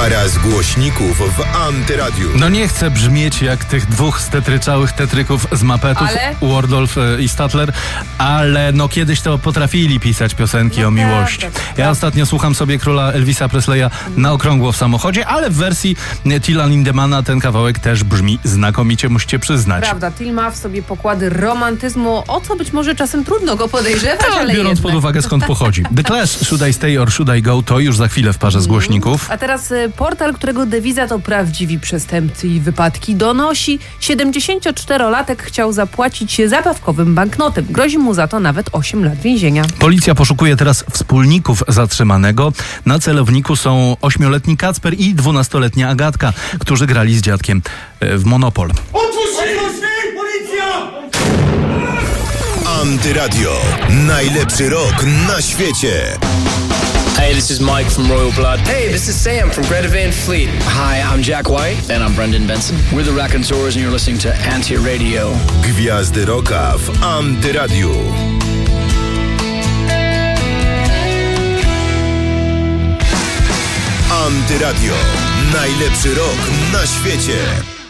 Para z głośników w Antyradiu. No nie chcę brzmieć jak tych dwóch stetryczałych tetryków z Mapetów, Wardolf i Statler, ale no kiedyś to potrafili pisać piosenki o miłości. Ja ostatnio słucham sobie króla Elvisa Presleya na okrągło w samochodzie, ale w wersji Tilla Lindemana ten kawałek też brzmi znakomicie, musicie przyznać. Prawda, Till ma w sobie pokłady romantyzmu, o co być może czasem trudno go podejrzewać, ale biorąc pod uwagę skąd pochodzi. The Clash, Should I Stay or Should I Go, to już za chwilę w parze z głośników. A teraz portal, którego dewiza to prawdziwi przestępcy i wypadki, donosi: 74-latek chciał zapłacić zabawkowym banknotem. Grozi mu za to nawet 8 lat więzienia. Policja poszukuje teraz wspólników zatrzymanego. Na celowniku są 8-letni Kacper i 12-letnia Agatka, którzy grali z dziadkiem w Monopol. Antyradio. Najlepszy rok na świecie. Hey, this is Mike from Royal Blood. Hey, this is Sam from Greta Van Fleet. Hi, I'm Jack White. And I'm Brendan Benson. We're the Raconteurs and you're listening to Anti-Radio. Gwiazdy rocka w Antyradiu. Antyradio. Najlepszy rok na świecie.